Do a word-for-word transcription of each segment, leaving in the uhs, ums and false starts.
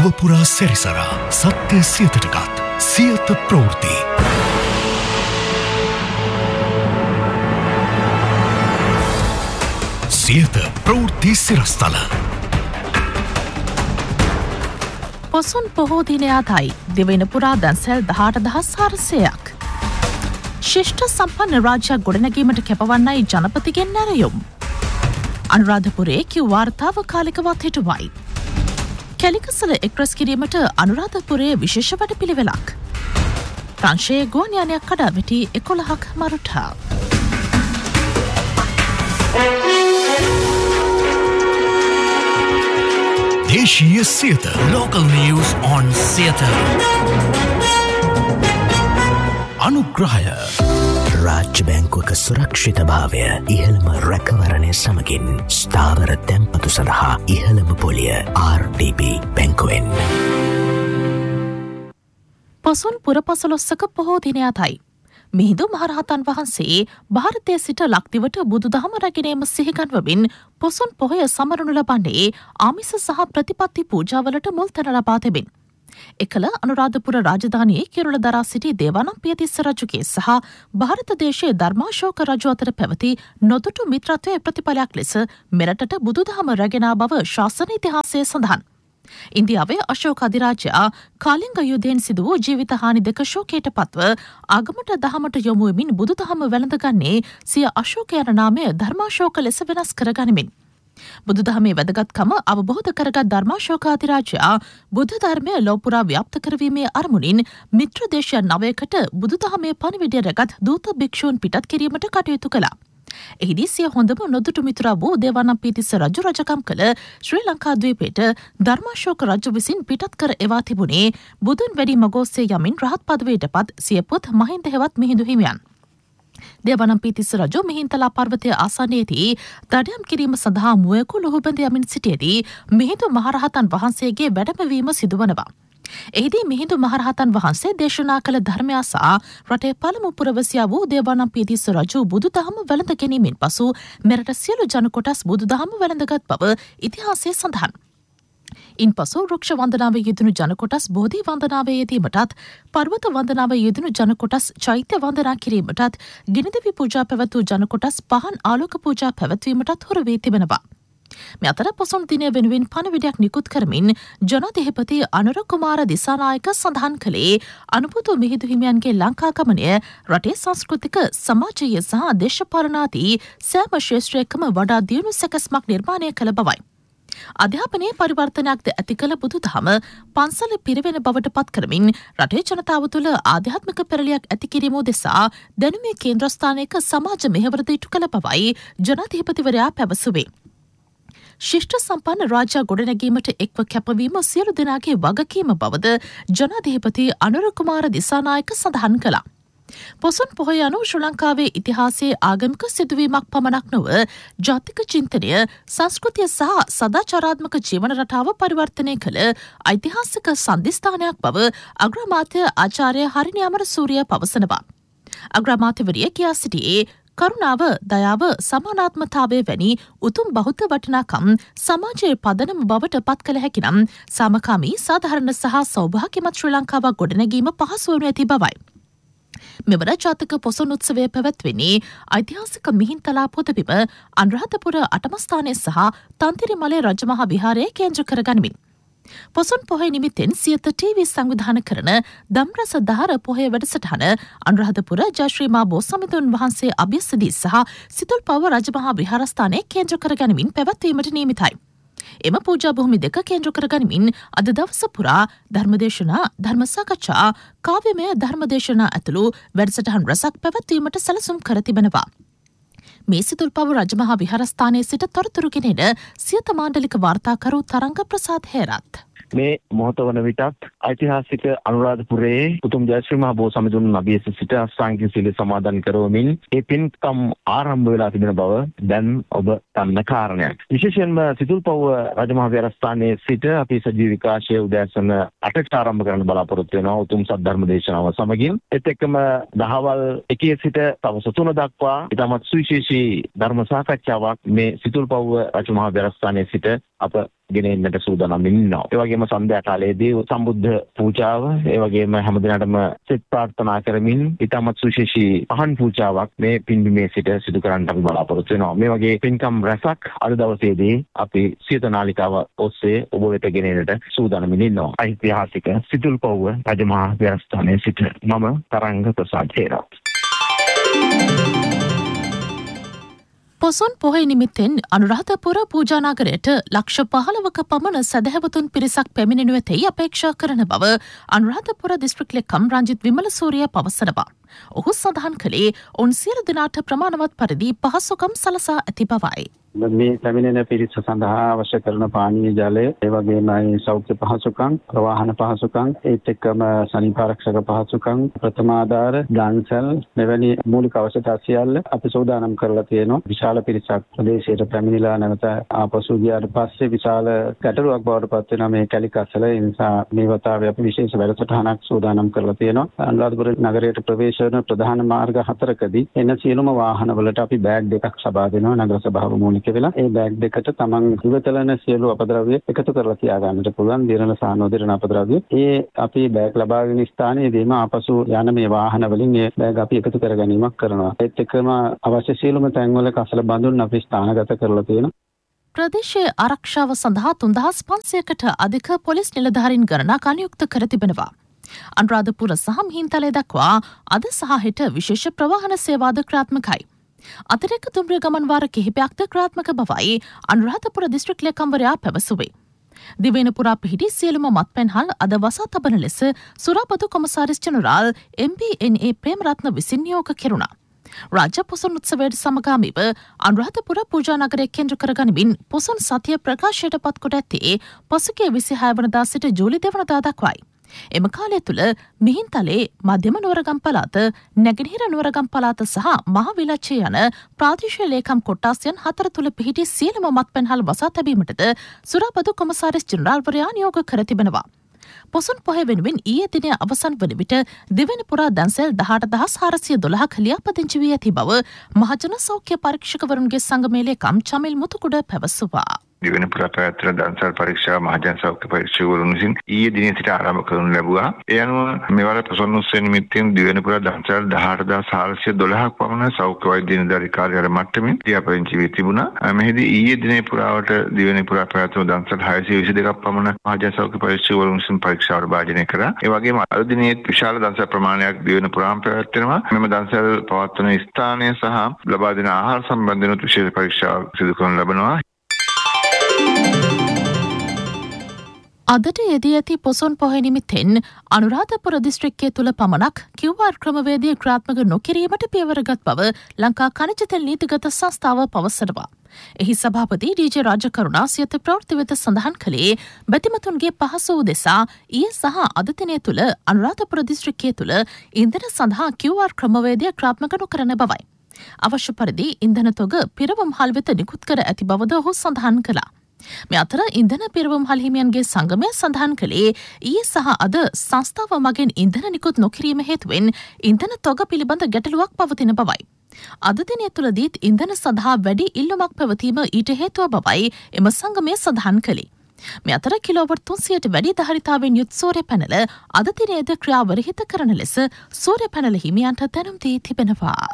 ලොවපුරා සැරිසරා සත්‍ය සියතටගත් සියත ප්‍රවෘත්ති. සියත ප්‍රවෘත්ති සිරස්තල. පොසොන් පොහෝ දිනය අදයි දෙවන පුරා දන්සැල් දහට දහස් හාරසයක්. ශිෂ්ඨ සම්පන්න රාජ්‍යයක් ගොඩනැගීමට කැපවන්නයි ජනපතිගෙන් නැරයුම්. අනුරාධපුරේ කිව් වාර්තාව කාලිකවත් හිටුවයි. කැලිකසල එක්රැස් කිරීමට අනුරාධපුරයේ විශේෂ වැඩ පිළිවෙලක්. ප්‍රංශයේ ගුවන් යානයක් කඩා වැටි එකොළහක් මරුටා. දේශීය Siyatha local news on Siyatha. අනුග්‍රහය රාජ්‍ය බැංකුවක සුරක්ෂිත භාවය ඉහළම රැකවරණය සමගින් ස්ථාවර තැන්පතු සඳහා ඉහළම පොලිය ආර් ඩී බී බැංකුවෙන්. පොසොන් පුරපසළොස්වක පොහෝ දිනයයි. මිහිඳු මහරහතන් වහන්සේ ಭಾರತයේ සිට ලක්දිවට බුදුදහම රැගෙනීම සිහිගන්වමින් පොසොන් පොහොය සමරනු ලබන්නේ ආමිස සහ ප්‍රතිපත්ති පූජාවලට මුල් තැන ලබා තිබෙන. එකල අනුරාධපුර රාජධානියේ කිරුළ දරා සිටි දේවානම්පියතිස්ස රජුගේ සහ ಭಾರತ දේශයේ ධර්මාශෝක රජු අතර පැවති නොදුටු මිත්‍රත්වයේ ප්‍රතිඵලයක් ලෙස මෙරටට බුදුදහම රැගෙන බව ශාසන ඉතිහාසයේ සඳහන්. ඉන්දියාවේ අශෝක අධිරාජයා කාලිංග යුද්ධයෙන් සිදු වූ ජීවිත හානි දෙක ශෝකයට පත්ව ආගමට දහමට යොමු වෙමින් බුදුදහම වැළඳගන්නේ සිය අශෝක යන නාමය ධර්මාශෝක ලෙස වෙනස් කරගනිමින්. බුදුදහමේ වැදගත්කම අවබෝධ කරගත් ධර්මාශෝක අධිරාජයා බුද්ධ ධර්මය ලෝපුරා ව්‍යාප්ත කරවීමේ අරමුණින් මිත්‍ර දේශයන් නවයකට බුදුදහමේ පණිවිඩය රැගත් දූත භික්ෂූන් පිටත් කිරීමට කටයුතු කළා. එහිදී සිය හොඳම නොදුටු මිතුරා වූ දේවානම්පියතිස්ස රජු රජකම් කළ ශ්‍රී ලංකා ද්වීපයට ධර්මාශෝක රජු විසින් පිටත් කර එවා තිබුණේ බුදුන් වැඩි මගෝස්සේ යමින් රහත් පදවියට පත් සිය පුත් මහින්ද හෙවත් මිහිඳු හිමියන්. දේවානම්පියතිස්ස රජු මිහින්තලා පර්වතය ආසන්නයේදී දඩයම් කිරීම සඳහා මුවයකු ලොහුබැඳ යමින් සිටියේදී මිහිඳු මහරහතන් වහන්සේගේ වැඩමවීම සිදුවනවා. එහිදී මිහිඳු මහරහතන් වහන්සේ දේශනා කළ ධර්මය අසා රටේ පළමු පුරවැසියා වූ දේවානම්පියතිස්ස රජු බුදුදහම වැළඳ ගැනීමෙන් පසු මෙරට සියලු ජන කොටස් බුදුදහම වැළඳගත් බව ඉතිහාසයේ සඳහන්. ඉන්පසු රුක්ෂ වන්දනාවේ යෙදුණු ජන කොටස් බෝධි වන්දනාවේ යෙදීමටත් පර්වත වන්දනාවේ යෙදුණු ජන කොටස් චෛත්‍ය වන්දනා කිරීමටත් ගිනිදෙවි පූජා පැවැත් වූ ජන කොටස් පහන් ආලෝක පූජා පැවැත්වීමටත් හුරු වී තිබෙනවා. මේ අතර පොසොන් දිනය වෙනුවෙන් පණිවිඩයක් නිකුත් කරමින් ජනාධිපති අනුර කුමාර දිසානායක සඳහන් කළේ අනුපුතු මිහිඳු හිමියන්ගේ ලංකා ගමනය රටේ සංස්කෘතික සමාජීය සහ දේශපාලන ආදී සෑම ක්ෂේත්‍රයකම වඩා දියුණු සැකස්මක් නිර්මාණය කළ බවයි. අධ්‍යාපනයේ පරිවර්තනයක්ද ඇති කළ බුදුදහම පන්සල පිරිවෙන බවට පත් කරමින් රටේ ජනතාව තුළ ආධ්‍යාත්මික පෙරලියක් ඇති කිරීම උදෙසා දැනුමේ කේන්ද්‍රස්ථානයක සමාජ මෙහෙවරද ඉටු කළ බවයි ජනාධිපතිවරයා පැවසුවේ. ශිෂ්ඨ සම්පන්න රාජ්‍ය ගොඩනැගීමට එක්ව කැපවීම සියලු දෙනාගේ වගකීම බවද ජනාධිපති අනුර කුමාර දිසානායක සඳහන් කළා. පොසොන් පොහොය යනු ශ්‍රී ලංකාවේ ඉතිහාසයේ ආගමික සිදුවීමක් පමණක් නොව ජාතික චින්තනය, සංස්කෘතිය සහ සදාචාරාත්මක ජීවන රටාව පරිවර්තනය කළ ඓතිහාසික සන්ධිස්ථානයක් බව අග්‍රාමාත්‍ය ආචාර්ය හරිනි අමරසූරිය පවසනවා. අග්‍රාමාත්‍යවරිය කියා සිටියේ කරුණාව, දයාව, සමානාත්මතාවය වැනි උතුම් බෞද්ධ වටිනාකම් සමාජයේ පදනම බවට පත් කළ හැකි නම් සාමකාමී, සාධාරණ සහ සෞභාග්‍යමත් ශ්‍රී ලංකාවක් ගොඩනැගීම පහසු වනු ඇති බවයි. මෙවර ජාතික පොසොන් උත්සවය පැවැත්වෙන්නේ ඓතිහාසික මිහින්තලා පොතබිම අනුරාධපුර අටමස්ථානය සහ තන්තිරිමලේ රජමහා විහාරය කේන්ද්‍ර කරගනිමින්. පොසොන් පොහොය නිමිත්තෙන් සියත ටීවී සංවිධාන කරන දම්රස දහර පොහොය වැඩසටහන අනුරාධපුර ජයශ්‍රී මා බෝසමිඳුන් වහන්සේ අභ්‍යසදී සහ සිතුල්පව්ව රජමහා විහාරස්ථානය කේන්ද්‍ර කරගනිමින් පැවැත්වීමට නියමිතයි. එම පූජා භූමි දෙක කේන්ද්‍ර කරගනිමින් අද දවස පුරා ධර්මදේශනා, ධර්ම සාකච්ඡා, කාව්‍යමය ධර්මදේශනා ඇතුළු වැඩසටහන් රැසක් පැවැත්වීමට සැලසුම් කර තිබෙනවා. මේ සිතුල්පව්ව රජමහා විහාරස්ථානයේ සිට තොරතුරු ගෙනෙන සියත මාණ්ඩලික වාර්තාකරු තරංග ප්‍රසාද් හේරත්. මේ මොහොත වන විටත් ඓතිහාසික අනුරාධපුරයේ උතුම් ජයශ්‍රී මහ බෝ සමිඳුන් නබියස සිට අෂ්ටාංගික සීල සමාදන් කරවමින් ඒ පින්කම් ආරම්භ වෙලා තිබෙන බව දැන් ඔබ දන්න කාරණයක්. විශේෂයෙන්ම සිතුල්පව්ව රජමහා විහාරස්ථානයේ සිට අපි සජීව විකාශය උදෑසන අටට ආරම්භ කරන්න බලාපොරොත්තු වෙනවා උතුම් සද්ධර්ම දේශනාව සමගින්. ඒත් එක්කම දහවල් එකේ සිට සවස් තුන දක්වා ඉතාමත් සුවිශේෂී ධර්ම සාකච්ඡාවක් මේ සිතුල්පව්ව රජමහා විහාරස්ථානයේ සිට අප ගෙනෙන්නට සූදානම් ඉන්නවා. ඒ වගේම සන්ධ්‍යා කාලයේදී සම්බුද්ධ පූජාව, ඒ වගේම හැමදිනටම සෙත් ප්‍රාර්ථනා කරමින් ඉතාමත් සුවිශේෂී පහන් පූජාවක් මේ පින්බිමේ සිට සිදු කරන්නට අපි බලාපොරොත්තු වෙනවා. මේ වගේ පින්කම් රැසක් අද දවසේදී අපි සියත නාලිකාව ඔස්සේ ඔබ වෙත ගෙනෙන්නට සූදානම් ඉන්නවා. ඓතිහාසික සිතුල්පව්ව රජමහා විහාරස්ථානයේ සිට මම තරංග ප්‍රසාද් හේරත්. පොසොන් පොහොය නිමිත්තෙන් අනුරාධපුර පූජානගරයට ලක්ෂ පහළවක පමණ සැදැහැවතුන් පිරිසක් පැමිණෙනු ඇතැයි අපේක්ෂා කරන බව අනුරාධපුර දිස්ත්‍රික් ලේකම් රංජිත් විමලසූරිය පවසනවා. ඔහු සඳහන් කළේ ඔවුන් සියලු දෙනාට ප්‍රමාණවත් පරිදි පහසුකම් සලසා ඇති බවයි. මේ පැමිණෙන පිරිස සඳහා අවශ්‍ය කරන පානීය ජලය, ඒ වගේමයි සෞඛ්‍ය පහසුකම්, ප්‍රවාහන පහසුකම්, ඒත් එක්කම සනීපාරක්ෂක පහසුකම්, ප්‍රථමාධාර, දන්සල් මෙවැනි මූලික අවශ්‍යතා සියල්ල අපි සූදානම් කරලා තියෙනවා. විශාල පිරිසක් ප්‍රදේශයට පැමිණිලා නැවත ආපසු ගියාට පස්සේ විශාල ගැටලුවක් බවට පත් වෙනවා මේ කැලිකස්සල. ඒ නිසා මේ වතාවේ අපි විශේෂ වැඩසටහනක් සූදානම් කරලා තියෙනවා. අනුරාධපුර නගරයට ප්‍රවේශ වන ප්‍රධාන මාර්ග හතරකදී එන සියලුම වාහනවලට අපි බෑග් දෙකක් සබා දෙනවා. නගර සභාව මූලික වෙලා ඒ බෑග් දෙකට තමන් ඉවතලන සියලු අපද්‍රව්‍ය එකතු කරලා තියා ගන්නට පුළුවන්. දිරණ සහ නොදිරණ අපද්‍රව්‍ය ඒ අපි බෑග් ලබාගෙන ස්ථානයේදීම ආපසු යන මේ වාහන වලින් ඒ බෑග් අපි එකතු කර ගැනීමක් කරනවා. ඒත් එක්කම අවශ්‍ය සියලුම තැන්වල කසල බඳුන් අපි ස්ථානගත කරලා තියෙනවා. ප්‍රදේශයේ ආරක්ෂාව සඳහා තුන්දහස් පන්සියයකට අධික පොලිස් නිලධාරීන් ගණනක් අනුයුක්ත කර තිබෙනවා. අනුරාධපුර සහ මිහින්තලේ දක්වා අද සහ හෙට විශේෂ ප්‍රවාහන සේවාද ක්‍රියාත්මකයි. අතිරේක දුම්රිය ගමන් වාර කිහිපයක්ද ක්‍රියාත්මක බවයි අනුරාධපුර දිස්ත්‍රික් ලේකම්වරයා පැවසුවේ. දිවයින පුරා පිහිටි සියලුම මත්පැන්හල් අද වසා තබන ලෙස සුරාපතු කොමසාරිස් ජෙනරාල් එම් පී එන් ඒ ප්‍රේමරත්න විසින් නියෝග කෙරුණා. රාජ්‍ය පොසොන් උත්සවයට සමගාමීව අනුරාධපුර පූජානගරය කේන්ද්‍ර කරගනිමින් පොසොන් සතිය ප්‍රකාශයට පත් කොට ඇත්තේ පසුගිය විසිහය වනදා සිට ජූලි දෙවනදා දක්වායි. එම කාලය තුළ මිහින්තලේ මධ්‍යම නුවරගම් පළාත, නැගෙනහිර නුවරගම් පළාත සහ මහවිලච්චේ යන ප්‍රාදේශීය ලේකම් කොට්ටාසයන් හතර තුළ පිහිටි සියලුම මත්පැන්හල් වසා තැබීමටද සුරාපතු කොමසාරිස් ජෙනරාල්වරයා නියෝග කර තිබෙනවා. පොසොන් පොහොය වෙනුවෙන් ඊයේ දිනය අවසන් වන විට දෙවැනි පුරා දන්සැල් දහඅට දහස් හාරසිය දොළහක් ලියාපදිංචි වී ඇති බව මහජන සෞඛ්‍ය පරීක්ෂකවරුන්ගේ සංගමේ ලේකම් චමිල් මුතුකුඩ පැවසුවා. දිවෙන පුරා පැවැත්වෙන දන්සල් පරීක්ෂා මහජන සෞඛ්‍ය පරීක්ෂකවරුන් විසින් ඊයේ දිනේ සිට ආරම්භ කරනු ලැබුවා. ඒ අනුව මෙවර පොසොන් උත්සව නිමිත්තෙන් දිවෙන පුරා දන්සල් දහඅට දහස් හාරසිය දොළහක් පමණ සෞඛ්‍ය වෛද්‍ය නිලධාරී කාර්යාලය මට්ටමින් ලියාපදිංචි වී තිබුණා. මෙහිදී ඊයේ දිනේ පුරාවට දිවෙන පුරා පැවැත්වුණු දන්සල් හයසිය විසි දෙකක් පමණ මහජන සෞඛ්‍ය පරීක්ෂකවරුන් විසින් පරීක්ෂාවට භාජනය කරා. ඒ වගේම අද දිනේ විශාල දන්සල් ප්‍රමාණයක් දිවෙන පුරාම පැවැත්වෙනවා. මෙම දන්සල් පවත්වන ස්ථානය සහ ලබා දෙන ආහාර සම්බන්ධව විශේෂ පරීක්ෂා සිදු කරනු ලබනවා. අදට යෙදී ඇති පොසොන් පොහොය නිමිත්තෙන් අනුරාධපුර දිස්ත්‍රික්කය තුළ පමණක් කිව් ආර් ක්‍රමවේදය ක්‍රියාත්මක නොකිරීමට පියවරගත් බව ලංකා ඛනිජ තෙල් නීතිගත සංස්ථාව පවසනවා. එහි සභාපති ඩී.ජේ රාජකරුණා සියත ප්‍රවෘත්ති වෙත සඳහන් කළේ බැතිමතුන්ගේ පහසු උදෙසා ඊයේ සහ අද දිනය තුළ අනුරාධපුර දිස්ත්‍රික්කය තුළ ඉන්ධන සඳහා කිව් ආර් ක්‍රමවේදය ක්‍රියාත්මක නොකරන බවයි. අවශ්‍ය පරිදි ඉන්ධන තොග පිරවම් හල් වෙත නිකුත් කර ඇති බවද ඔහු සඳහන් කළා. මේ අතර ඉන්ධන පිරවම් හල් හිමියන්ගේ සංගමය සඳහන් කළේ ඊයේ සහ අද සංස්ථාව මගෙන් ඉන්ධන නිකුත් නොකිරීම හේතුවෙන් ඉන්ධන තොග පිළිබඳ ගැටලුවක් පවතින බවයි. අද දිනය තුළදීත් ඉන්ධන සඳහා වැඩි ඉල්ලුමක් පැවතීම ඊට හේතුව බවයි එම සංගමය සඳහන් කළේ. මේ අතර කිලෝවට් තුන්සියයට වැඩි ධාරිතාවෙන් යුත් සූර්ය පැනල අද දිනයේද ක්‍රියාවරහිත කරන ලෙස සූර්ය පැනල හිමියන්ට දැනුම් දී තිබෙනවා.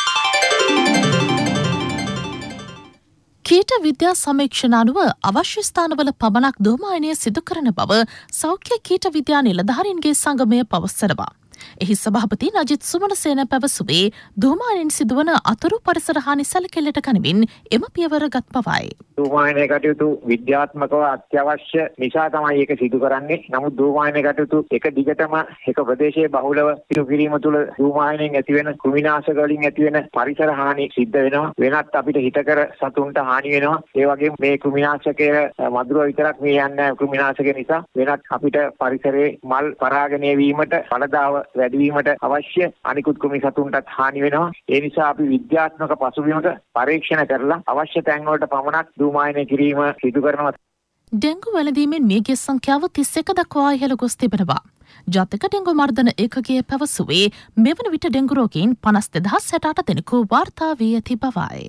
කීට විද්‍යා සමීක්ෂණ අනුව අවශ්‍ය ස්ථානවල පමණක් දෝමායනය සිදු කරන බව සෞඛ්‍ය කීට විද්‍යා නිලධාරීන්ගේ සංගමය පවසනවා. එහි සභාපති නජිත් සුමනසේන පැවසුවේ ධූමායනෙන් සිදුවන අතුරු පරිසර හානි සැලකිල්ලට ගනිමින් එම පියවර ගත් බවයි. ධූමායනය කටයුතු විද්‍යාත්මකව අත්‍යවශ්‍ය නිසා තමයි ඒක සිදු කරන්නේ. නමුත් ධූමායනය කටයුතු එක දිගටම එක ප්‍රදේශයේ බහුලව සිදු කිරීම තුළ ධූමායනයෙන් ඇතිවෙන කෘමිනාශක වලින් ඇතිවෙන පරිසර හානි සිද්ධ වෙනවා. වෙනත් අපිට හිතකර සතුන්ට හානි වෙනවා. ඒ වගේම මේ කෘමිනාශකය මధుර විතරක් මේ යන්නේ කෘමිනාශක නිසා වෙනත් අපිට පරිසරයේ මල් පරාගණය වීමට ඵලදාව වැඩිවීමට අවශ්‍ය අනිකුත් කෘමි සතුන්ටත් හානි වෙනවා. ඒ නිසා අපි විද්‍යාත්මක පසුබිමක පරීක්ෂණ කරලා අවශ්‍ය තැන් වලට පමණක් ධූමායනය කිරීම සිදු කරනවා. ඩෙංගු වැළඳීමෙන් මියගිය සංඛ්‍යාව තිස් එක දක්වා ඉහළ ගොස් තිබෙනවා. ජාතික ඩෙංගු මර්ධන ඒකකයේ පැවසුවේ මෙවන විට ඩෙංගු රෝගීන් පනස් දෙදහස් හැට අට දෙනෙකු වාර්තා වී ඇති බවයි.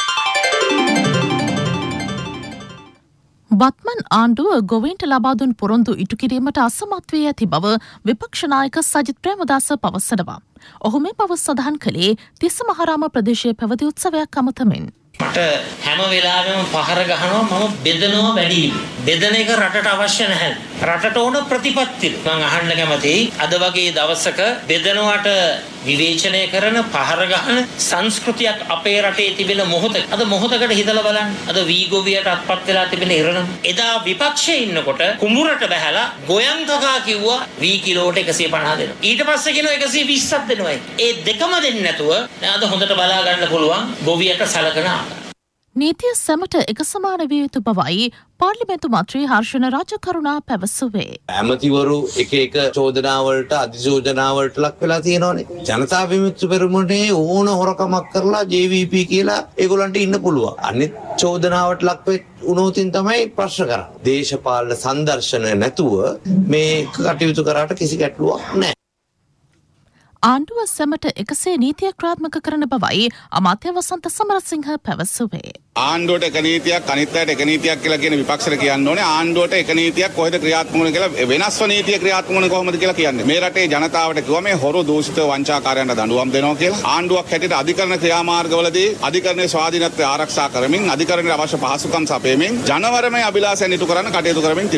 බත්මන් ආණ්ඩුව ගොවීන්ට ලබා දුන් පොරොන්දු ඉටු කිරීමට අසමත් වී ඇති බව විපක්ෂ නායක සජිත් ප්‍රේමදාස පවසනවා. ඔහු මේ බව සඳහන් කළේ තිස්ස මහරාම ප්‍රදේශයේ පැවති උත්සවයක් අමතමින්. මට හැම වෙලාවෙම පහර ගහනවා මම බෙදනවා වැඩි බෙදන එක රටට අවශ්‍ය නැහැ. රටට ඕන ප්‍රතිපත්ති. මම අහන්න කැමතියි අද වගේ දවසක බෙදනවට විවේචනය කරන පහර ගහන සංස්කෘතියක් අපේ රටේ තිබෙන මොහොත. අද මොහොතකට හිතලා බලන්න. අද වීගොවියට අත්පත් වෙලා තිබෙන ඉරණම. එදා විපක්ෂයේ ඉන්නකොට කුඹුරට බහැලා ගොයන් කකා කිව්වා වී කිලෝට එකසිය පනහ දෙනවා. ඊට පස්සේ කියනවා එකසිය විස්සක් දෙනවා. ඒ දෙකම දෙන්නේ නැතුව අද හොඳට බලා ගන්න පුළුවන් ගොවියට සලකන නීතිය සැමට එක සමාන විය යුතු බවයි පාර්ලිමේන්තු මන්ත්‍රී හර්ෂණ රාජකරුණා පැවසුවේ. ඇමතිවරු එක එක චෝදනාවලට අධිචෝදනාවලට ලක් වෙලා තියෙනවානේ. ජනතා විමුක්ති පෙරමුණේ ඕන හොරකමක් කරලා ජේ වී පී කියලා ඒගොල්ලන්ට ඉන්න පුළුවන්. අනිත් චෝදනාවට ලක් වෙ උනෝතින් තමයි ප්‍රශ්න කරන්නේ. දේශපාලන සංදර්ශන නැතුව මේ කටයුතු කරාට කිසි ගැටලුවක් නැහැ. ආණ්ඩුව සැමට එකසේ නීතිය ක්‍රියාත්මක කරන බවයි අමාත්‍ය වසන්ත සමරසිංහ පැවසුවේ. ආණ්ඩුවට එක නීතියක් අනිත් අයට එක නීතියක් කියලා කියන විපක්ෂයට කියන්න ඕනේ. ආණ්ඩුවට එක නීතියක් කොහෙද ක්‍රියාත්මක වෙන්නේ කියලා වෙනස්ව නීතිය ක්‍රියාත්මක වෙන්නේ කොහොමද කියලා කියන්නේ. මේ රටේ ජනතාවට කිව්වා මේ හොරු දූෂිත වංචාකාරයන්ට දඬුවම් දෙනවා කියලා. ආණ්ඩුවක් හැටියට අධිකරණ ක්‍රියාමාර්ගවලදී අධිකරණයේ ස්වාධීනත්වය ආරක්ෂා කරමින් අධිකරණයේ අවශ්‍ය පහසුකම් සපයමින් ජනවරමය අභිලාෂයන් ඉටු කරන්න කටයුතු කරමින්